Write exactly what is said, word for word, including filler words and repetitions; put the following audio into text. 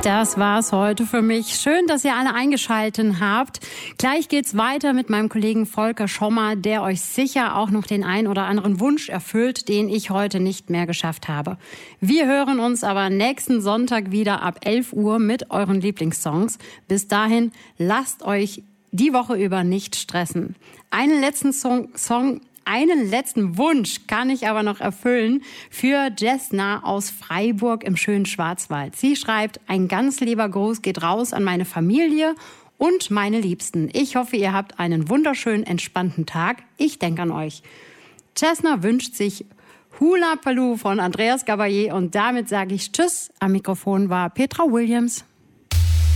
Das war's heute für mich. Schön, dass ihr alle eingeschaltet habt. Gleich geht's weiter mit meinem Kollegen Volker Schommer, der euch sicher auch noch den ein oder anderen Wunsch erfüllt, den ich heute nicht mehr geschafft habe. Wir hören uns aber nächsten Sonntag wieder ab elf Uhr mit euren Lieblingssongs. Bis dahin, lasst euch die Woche über nicht stressen. Einen letzten Song, Song Einen letzten Wunsch kann ich aber noch erfüllen für Jesna aus Freiburg im schönen Schwarzwald. Sie schreibt, ein ganz lieber Gruß geht raus an meine Familie und meine Liebsten. Ich hoffe, ihr habt einen wunderschönen, entspannten Tag. Ich denke an euch. Jesna wünscht sich Hula Paloo von Andreas Gabayé und damit sage ich Tschüss. Am Mikrofon war Petra Williams.